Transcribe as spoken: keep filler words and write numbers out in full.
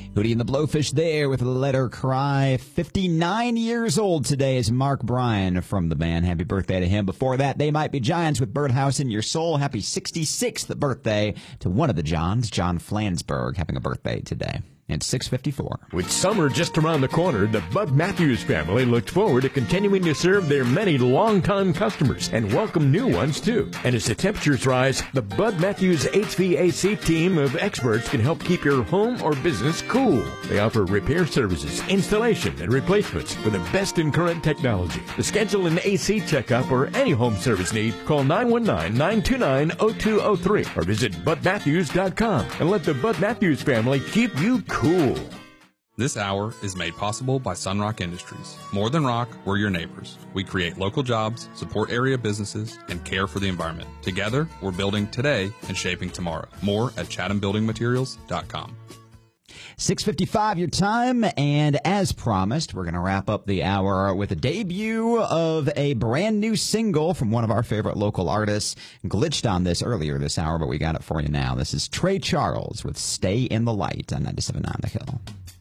Hootie and the Blowfish there with Let Her Cry. fifty-nine years old today is Mark Bryan from the band. Happy birthday to him. Before that, They Might Be Giants with Birdhouse in Your Soul. Happy sixty-sixth birthday to one of the Johns, John Flansburgh, having a birthday today. It's six fifty-four. With summer just around the corner, the Bud Matthews family looked forward to continuing to serve their many longtime customers and welcome new ones, too. And as the temperatures rise, the Bud Matthews H V A C team of experts can help keep your home or business cool. They offer repair services, installation, and replacements with the best in current technology. To schedule an A C checkup or any home service need, call nine one nine, nine two nine, zero two zero three or visit bud matthews dot com and let the Bud Matthews family keep you cool. Cool. This hour is made possible by Sunrock Industries. More than rock, we're your neighbors. We create local jobs, support area businesses, and care for the environment. Together, we're building today and shaping tomorrow. More at chatham building materials dot com. six fifty-five your time, and as promised, we're going to wrap up the hour with a debut of a brand new single from one of our favorite local artists. Glitched on this earlier this hour, but we got it for you now. This is Trey Charles with Stay in the Light on ninety-seven point nine The Hill.